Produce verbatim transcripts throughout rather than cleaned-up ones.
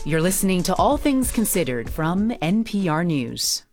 You're listening to All Things Considered from N P R News.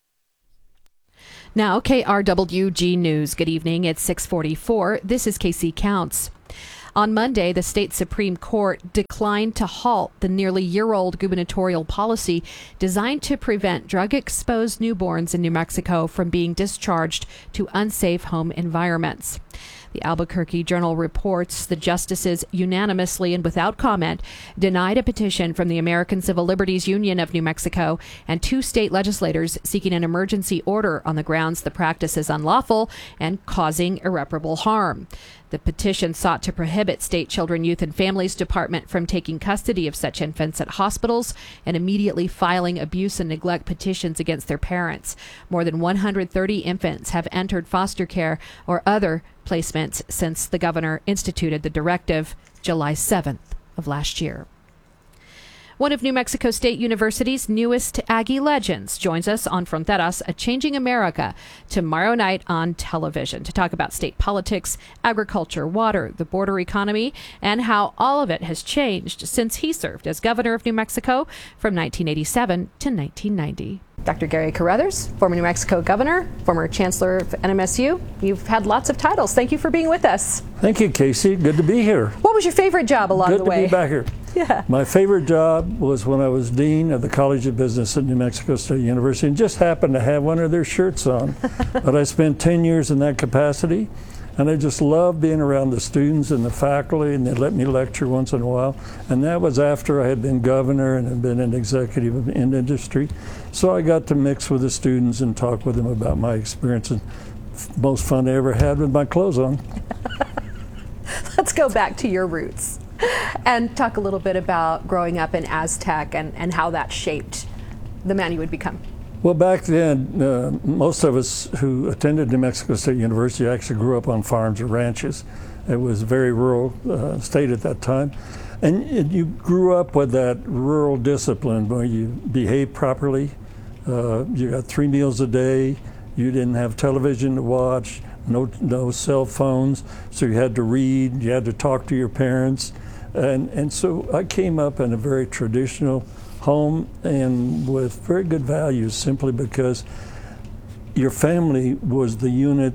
Now, K R W G News. Good evening. It's six forty-four. This is K C Counts. On Monday, the state Supreme Court declined to halt the nearly year-old gubernatorial policy designed to prevent drug-exposed newborns in New Mexico from being discharged to unsafe home environments. The Albuquerque Journal reports the justices unanimously and without comment denied a petition from the American Civil Liberties Union of New Mexico and two state legislators seeking an emergency order on the grounds the practice is unlawful and causing irreparable harm. The petition sought to prohibit State Children, Youth, and Families Department from taking custody of such infants at hospitals and immediately filing abuse and neglect petitions against their parents. More than one hundred thirty infants have entered foster care or other placements since the governor instituted the directive July seventh of last year. One of New Mexico State University's newest Aggie legends joins us on Fronteras, A Changing America, tomorrow night on television to talk about state politics, agriculture, water, the border economy, and how all of it has changed since he served as governor of New Mexico from nineteen eighty-seven to nineteen ninety. Doctor Gary Carruthers, former New Mexico governor, former chancellor of N M S U. You've had lots of titles. Thank you for being with us. Thank you, Casey. Good to be here. What was your favorite job along Good the way? Good to be back here. Yeah. My favorite job was when I was dean of the College of Business at New Mexico State University and just happened to have one of their shirts on. But I spent ten years in that capacity, and I just loved being around the students and the faculty, and they let me lecture once in a while. And that was after I had been governor and had been an executive in industry. So I got to mix with the students and talk with them about my experiences. Most fun I ever had with my clothes on. Let's go back to your roots and talk a little bit about growing up in Aztec and, and how that shaped the man you would become. Well, back then, uh, most of us who attended New Mexico State University actually grew up on farms or ranches. It was a very rural uh, state at that time. And it, you grew up with that rural discipline where you behaved properly. Uh, you got three meals a day. You didn't have television to watch, no, no cell phones, so you had to read, you had to talk to your parents. And, and so I came up in a very traditional home and with very good values, simply because your family was the unit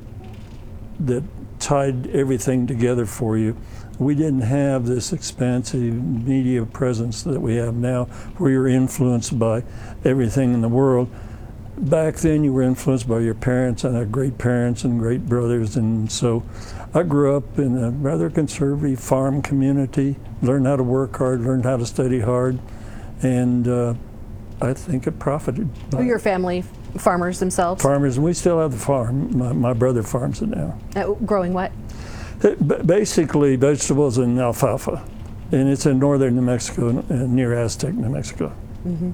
that tied everything together for you. We didn't have this expansive media presence that we have now, where you're influenced by everything in the world. Back then you were influenced by your parents, and had great parents and great brothers, and so I grew up in a rather conservative farm community, learned how to work hard, learned how to study hard, and uh, I think it profited. Were your family farmers themselves? Farmers, and we still have the farm. My, my brother farms it now. Uh, growing what? It, basically vegetables and alfalfa, and it's in northern New Mexico, uh, near Aztec, New Mexico. Mm-hmm.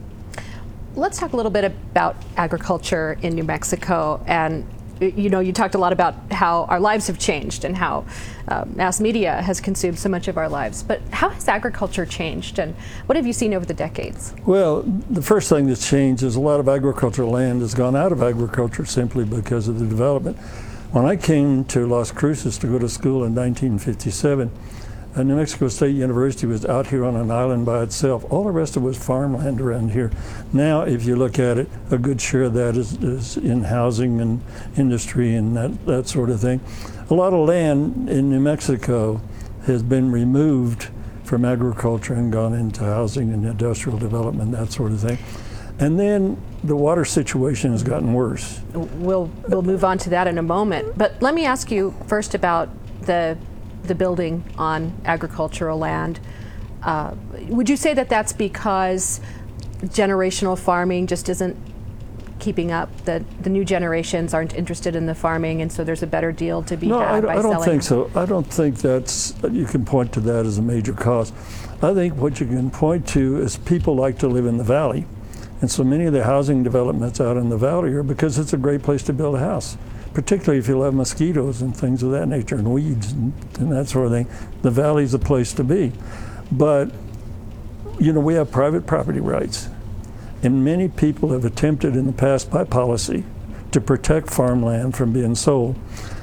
Let's talk a little bit about agriculture in New Mexico. And you know, you talked a lot about how our lives have changed and how uh, mass media has consumed so much of our lives. But how has agriculture changed, and what have you seen over the decades? Well, the first thing that's changed is a lot of agricultural land has gone out of agriculture simply because of the development. When I came to Las Cruces to go to school in nineteen fifty-seven, uh, New Mexico State University was out here on an island by itself. All the rest of it was farmland around here. Now, if you look at it, a good share of that is, is in housing and industry and that, that sort of thing. A lot of land in New Mexico has been removed from agriculture and gone into housing and industrial development, that sort of thing. And then the water situation has gotten worse. We'll we'll move on to that in a moment. But let me ask you first about the the building on agricultural land. Uh, would you say that that's because generational farming just isn't keeping up? That the new generations aren't interested in the farming, and so there's a better deal to be no, had I, by I don't selling? think so. I don't think that's, you can point to that as a major cause. I think what you can point to is people like to live in the valley. And so many of the housing developments out in the valley are because it's a great place to build a house, particularly if you have mosquitoes and things of that nature and weeds and, and that sort of thing. The valley's the place to be. But, you know, we have private property rights. And many people have attempted in the past by policy to protect farmland from being sold.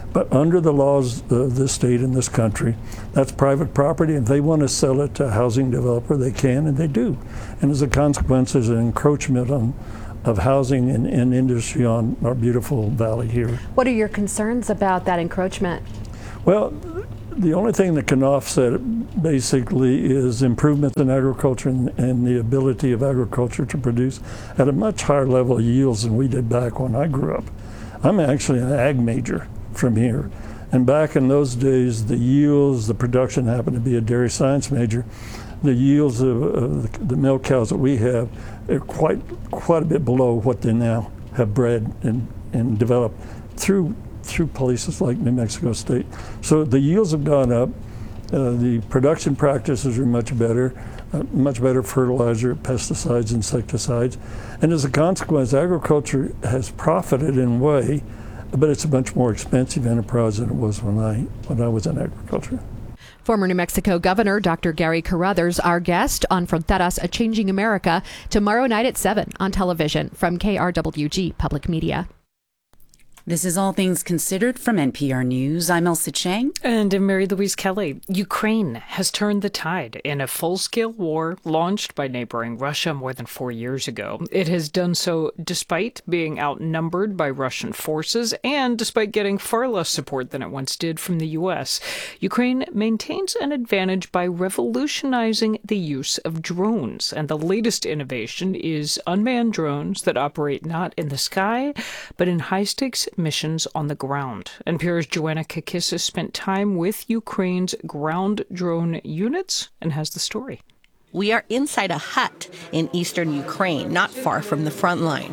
But under the laws of this state and this country, that's private property. If they want to sell it to a housing developer, they can, and they do. And as a consequence, there's an encroachment on, of housing and, and industry on our beautiful valley here. What are your concerns about that encroachment? Well, the only thing that can offset it basically is improvements in agriculture and, and the ability of agriculture to produce at a much higher level of yields than we did back when I grew up. I'm actually an ag major from here. And back in those days, the yields, the production happened to be a dairy science major. The yields of, of the milk cows that we have are quite quite a bit below what they now have bred and, and developed through through places like New Mexico State. So the yields have gone up. Uh, the production practices are much better, uh, much better fertilizer, pesticides, insecticides. And as a consequence, agriculture has profited in a way, but it's a much more expensive enterprise than it was when I, when I was in agriculture. Former New Mexico Governor Doctor Gary Carruthers, our guest on Fronteras, A Changing America, tomorrow night at seven on television from K R W G Public Media. This is All Things Considered from N P R News. I'm Elsa Chang. And I'm Mary Louise Kelly. Ukraine has turned the tide in a full-scale war launched by neighboring Russia more than four years ago. It has done so despite being outnumbered by Russian forces and despite getting far less support than it once did from the U S. Ukraine maintains an advantage by revolutionizing the use of drones. And the latest innovation is unmanned drones that operate not in the sky, but in high-stakes missions on the ground. N P R's Joanna Kakissis spent time with Ukraine's ground drone units and has the story. We are inside a hut in eastern Ukraine, not far from the front line.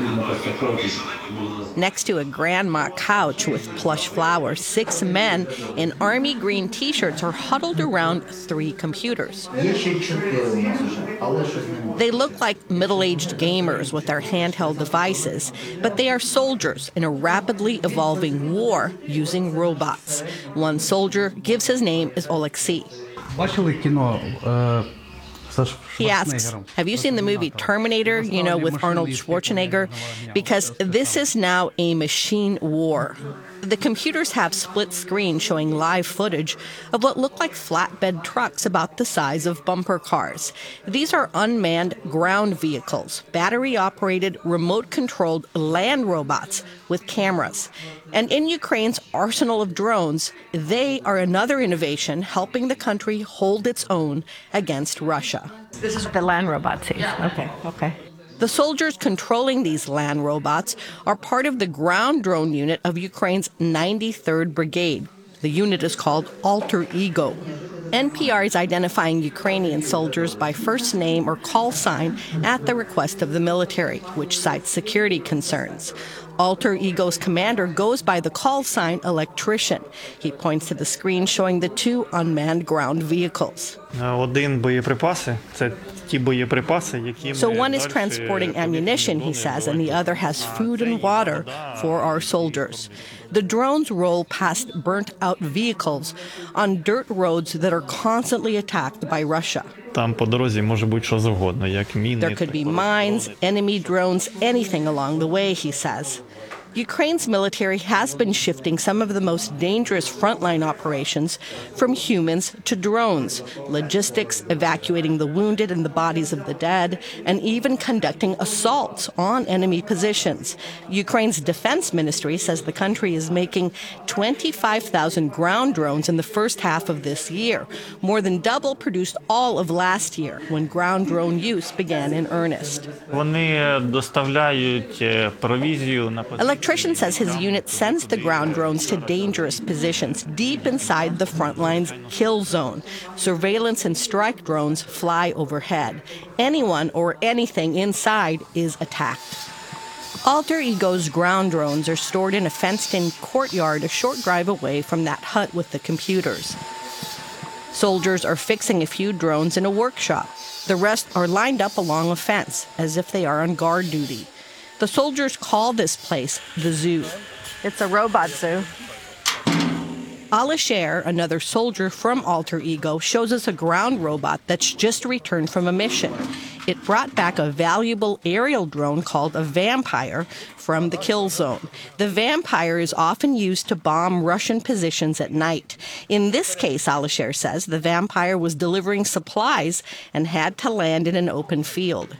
Next to a grandma couch with plush flowers, six men in army green t-shirts are huddled around three computers. They look like middle-aged gamers with their handheld devices, but they are soldiers in a rapidly evolving war using robots. One soldier gives his name as Oleksiy. He asks, have you seen the movie Terminator, you know, with Arnold Schwarzenegger? Because this is now a machine war. The computers have split screens showing live footage of what look like flatbed trucks about the size of bumper cars. These are unmanned ground vehicles, battery-operated, remote-controlled land robots with cameras. And in Ukraine's arsenal of drones, they are another innovation helping the country hold its own against Russia. This is what the land robot says. Okay, okay. The soldiers controlling these land robots are part of the ground drone unit of Ukraine's ninety-third Brigade. The unit is called Alter Ego. N P R is identifying Ukrainian soldiers by first name or call sign at the request of the military, which cites security concerns. Alter Ego's commander goes by the call sign Electrician. He points to the screen showing the two unmanned ground vehicles. So one is transporting ammunition, he says, and the other has food and water for our soldiers. The drones roll past burnt-out vehicles on dirt roads that are constantly attacked by Russia. There could be mines, enemy drones, anything along the way, he says. Ukraine's military has been shifting some of the most dangerous frontline operations from humans to drones, logistics, evacuating the wounded and the bodies of the dead, and even conducting assaults on enemy positions. Ukraine's defense ministry says the country is making twenty-five thousand ground drones in the first half of this year, more than double produced all of last year when ground drone use began in earnest. Electrician says his unit sends the ground drones to dangerous positions deep inside the front line's kill zone. Surveillance and strike drones fly overhead. Anyone or anything inside is attacked. Alter Ego's ground drones are stored in a fenced-in courtyard a short drive away from that hut with the computers. Soldiers are fixing a few drones in a workshop. The rest are lined up along a fence, as if they are on guard duty. The soldiers call this place the zoo. It's a robot zoo. Alisher, another soldier from Alter Ego, shows us a ground robot that's just returned from a mission. It brought back a valuable aerial drone called a Vampire from the kill zone. The Vampire is often used to bomb Russian positions at night. In this case, Alisher says, the Vampire was delivering supplies and had to land in an open field.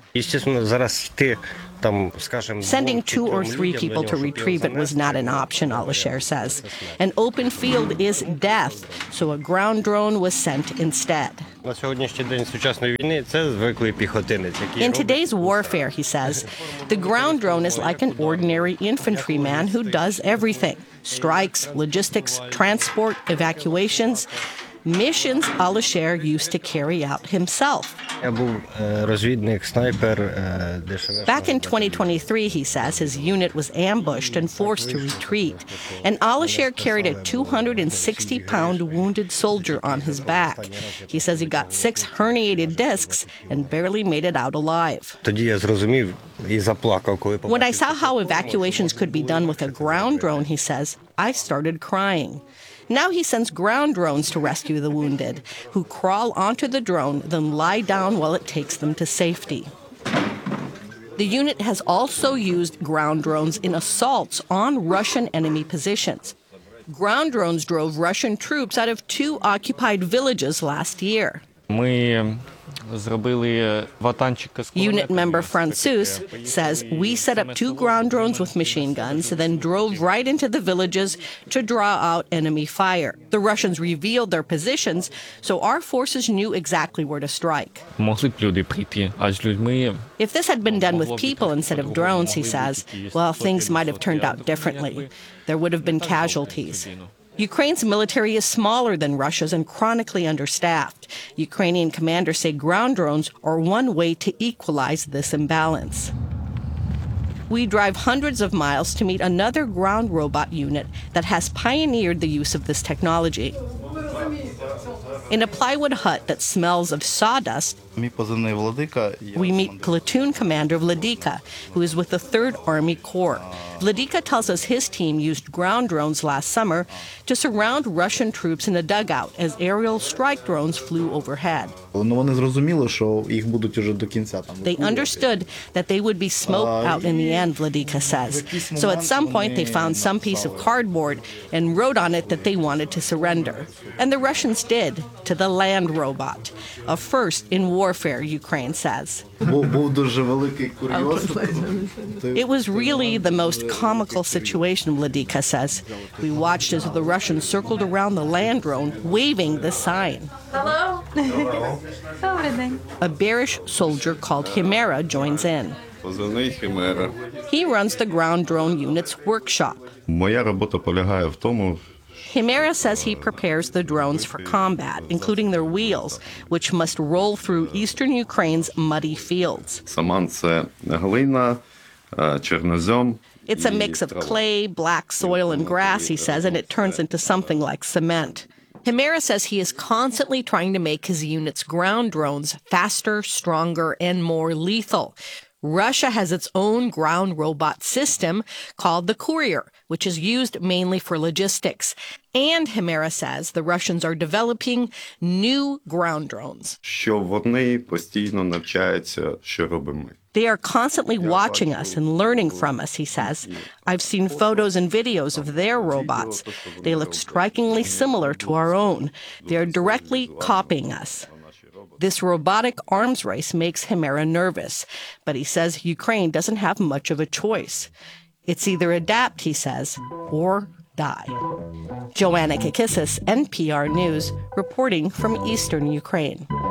Sending two or three people to retrieve it was not an option, Alisher says. An open field is death, so a ground drone was sent instead. In today's warfare, he says, the ground drone is like an ordinary infantryman who does everything. Strikes, logistics, transport, evacuations. Missions Alisher used to carry out himself. Back in twenty twenty-three, he says, his unit was ambushed and forced to retreat. And Alisher carried a two hundred sixty pound wounded soldier on his back. He says he got six herniated discs and barely made it out alive. When I saw how evacuations could be done with a ground drone, he says, I started crying. Now he sends ground drones to rescue the wounded, who crawl onto the drone, then lie down while it takes them to safety. The unit has also used ground drones in assaults on Russian enemy positions. Ground drones drove Russian troops out of two occupied villages last year. Unit member Francis says, we set up two ground drones with machine guns, then drove right into the villages to draw out enemy fire. The Russians revealed their positions, so our forces knew exactly where to strike. If this had been done with people instead of drones, he says, well, things might have turned out differently. There would have been casualties. Ukraine's military is smaller than Russia's and chronically understaffed. Ukrainian commanders say ground drones are one way to equalize this imbalance. We drive hundreds of miles to meet another ground robot unit that has pioneered the use of this technology. In a plywood hut that smells of sawdust, we meet platoon commander Vladika, who is with the third Army Corps. Vladika tells us his team used ground drones last summer to surround Russian troops in a dugout as aerial strike drones flew overhead. They understood that they would be smoked out in the end, Vladika says. So at some point they found some piece of cardboard and wrote on it that they wanted to surrender. And the Russians did, to the land robot. A first in warfare, Ukraine says. It was really the most comical situation, Vladika says. We watched as the Russians circled around the land drone, waving the sign. Hello? Hello. A bearish soldier called Chimera joins in. He runs the ground drone unit's workshop. Chimera says he prepares the drones for combat, including their wheels, which must roll through eastern Ukraine's muddy fields. It's a mix of clay, black soil, and grass, he says, and it turns into something like cement. Chimera says he is constantly trying to make his unit's ground drones faster, stronger, and more lethal. Russia has its own ground robot system called the Courier, which is used mainly for logistics. And Chimera says the Russians are developing new ground drones. They are constantly watching us and learning from us, he says. I've seen photos and videos of their robots. They look strikingly similar to our own. They are directly copying us. This robotic arms race makes Chimera nervous, but he says Ukraine doesn't have much of a choice. It's either adapt, he says, or die. Joanna Kakissis, N P R News, reporting from eastern Ukraine.